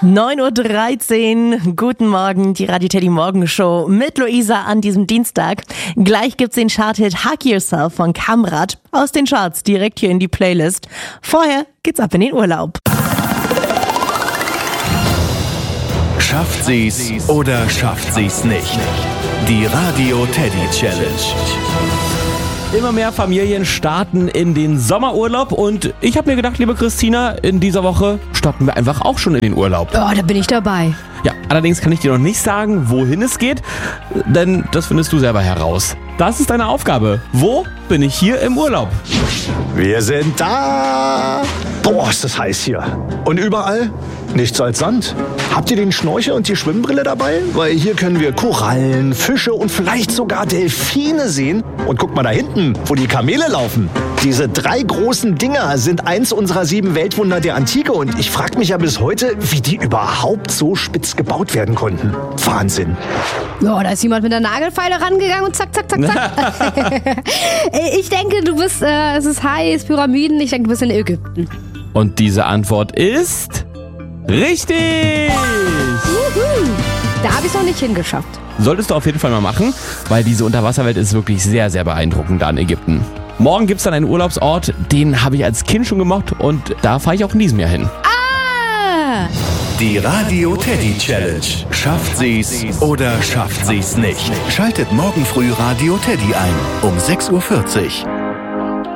9:13 Uhr, guten Morgen, die Radio Teddy Morgenshow mit Luisa an diesem Dienstag. Gleich gibt's den Charthit Hug Yourself von Kamrat aus den Charts direkt hier in die Playlist. Vorher geht's ab in den Urlaub. Schafft sie's oder schafft sie's nicht? Die Radio Teddy Challenge. Immer mehr Familien starten in den Sommerurlaub und ich habe mir gedacht, liebe Christina, in dieser Woche starten wir einfach auch schon in den Urlaub. Oh, da bin ich dabei. Ja, allerdings kann ich dir noch nicht sagen, wohin es geht, denn das findest du selber heraus. Das ist deine Aufgabe. Wo bin ich hier im Urlaub? Wir sind da! Boah, ist das heiß hier. Und überall nichts als Sand. Habt ihr den Schnorchel und die Schwimmbrille dabei? Weil hier können wir Korallen, Fische und vielleicht sogar Delfine sehen. Und guck mal da hinten, wo die Kamele laufen. Diese 3 großen Dinger sind eins unserer 7 Weltwunder der Antike. Und ich frage mich ja bis heute, wie die überhaupt so spitz gebaut werden konnten. Wahnsinn. Ja, da ist jemand mit der Nagelfeile rangegangen und zack, zack, zack, zack. Ich denke, du bist, es ist heiß, Pyramiden, ich denke, du bist in Ägypten. Und diese Antwort ist richtig! Juhu. Da habe ich es noch nicht hingeschafft. Solltest du auf jeden Fall mal machen, weil diese Unterwasserwelt ist wirklich sehr, sehr beeindruckend da in Ägypten. Morgen gibt es dann einen Urlaubsort, den habe ich als Kind schon gemocht und da fahre ich auch in diesem Jahr hin. Ah! Die Radio Teddy Challenge. Schafft sie's oder schafft sie's nicht? Schaltet morgen früh Radio Teddy ein um 6:40 Uhr.